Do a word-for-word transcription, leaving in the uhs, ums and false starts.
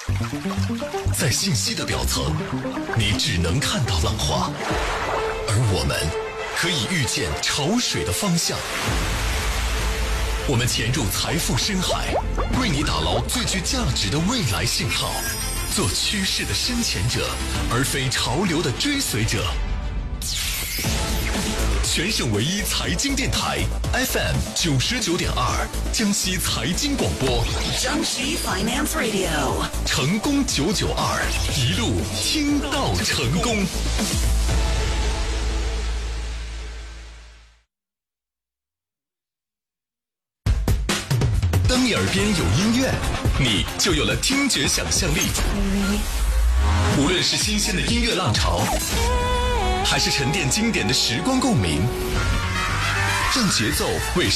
在信息的表层，你只能看到浪花，而我们可以预见潮水的方向。我们潜入财富深海，为你打捞最具价值的未来信号，做趋势的深潜者，而非潮流的追随者。全省唯一财经电台 F M 九十九点二，江西财经广播， 江西 Finance Radio， 成功九九二，一路听到成功。当你耳边有音乐，你就有了听觉想象力。无论是新鲜的音乐浪潮，还是沉淀经典的时光共鸣，让节奏为